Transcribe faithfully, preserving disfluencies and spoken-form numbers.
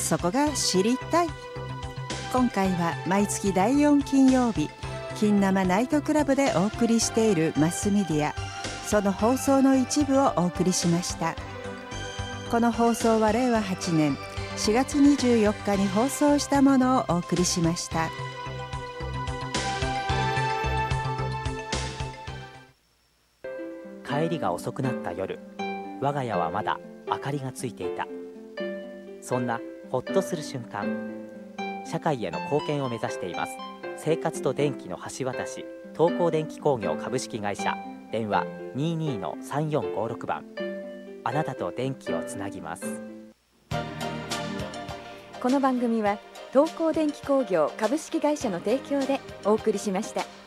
そこが知りたい。今回は毎月だいよん金曜日、金生ナイトクラブでお送りしているマスメディア、その放送の一部をお送りしました。この放送はれいわはちねんしがつにじゅうよっかに放送したものをお送りしました。 帰りが遅くなった夜、我が家はまだ明かりがついていた。そんなほっとする瞬間、社会への貢献を目指しています。生活と電気の橋渡し、東光電気工業株式会社、電話 にじゅうにのさんよんごろく 番。あなたと電気をつなぎます。 この番組は東光電気工業株式会社の提供でお送りしました。